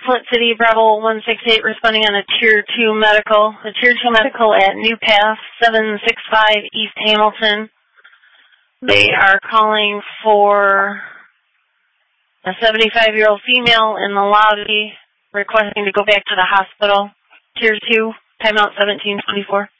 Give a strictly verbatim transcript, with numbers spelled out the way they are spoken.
Flint City, Bravo one six eight, responding on a Tier two medical. A Tier two medical at New Path, seven six five East Hamilton. They are calling for a seventy-five-year-old female in the lobby, requesting to go back to the hospital. Tier two, timeout seventeen twenty-four.